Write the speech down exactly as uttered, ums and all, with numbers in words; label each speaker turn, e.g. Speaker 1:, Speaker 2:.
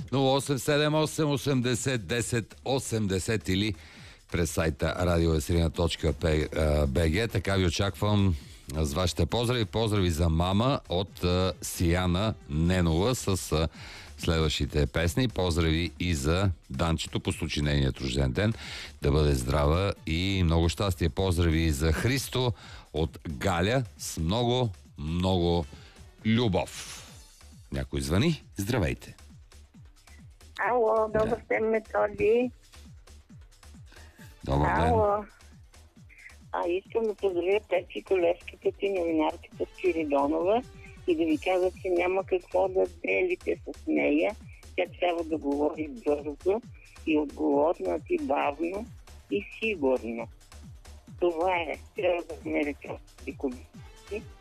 Speaker 1: нула осем седем осем осемдесет десет осемдесет или през сайта радиовеселина точка би джи. Така ви очаквам с вашите поздрави. Поздрави за мама от а, Сияна Ненова с а, следващите песни. Поздрави и за Данчето по случай нейният рожден ден. Да бъде здрава и много щастие. Поздрави и за Христо от Галя с много, много любов. Някой звъни? Здравейте!
Speaker 2: Ало, добър ден, Методи.
Speaker 1: Добър ден.
Speaker 2: Ало. А искам да поздравя Пепи, колежката ти, новинарката Спиридонова, и да ви кажа, че няма какво да делите с нея. Тя трябва да говори бързо и отговорно, и бавно и сигурно. Това е. Трябва да намерите и комисии.